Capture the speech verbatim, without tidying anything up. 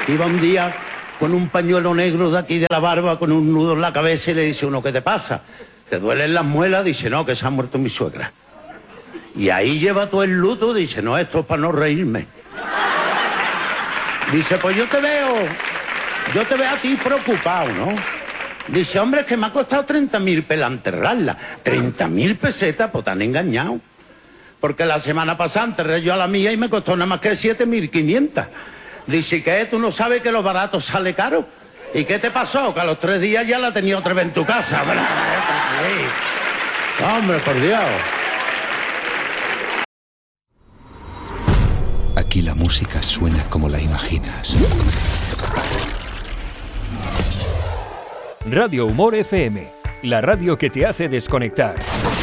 Iba un día con un pañuelo negro de aquí de la barba, con un nudo en la cabeza, y le dice uno, ¿qué te pasa? ¿Te duelen las muelas? Dice, no, que se ha muerto mi suegra. Y ahí lleva todo el luto, dice, no, esto es para no reírme. Dice, pues yo te veo, yo te veo a ti preocupado, ¿no? Dice, hombre, es que me ha costado treinta mil pelas enterrarla. treinta mil pesetas, pues te han engañado. Porque la semana pasada enterré yo a la mía y me costó nada más que siete mil quinientas. Dice, ¿qué? ¿Tú no sabes que lo barato sale caro? ¿Y qué te pasó? Que a los tres días ya la tenía otra vez en tu casa. Hombre, por Dios. Aquí la música suena como la imaginas. Radio Humor F M, la radio que te hace desconectar.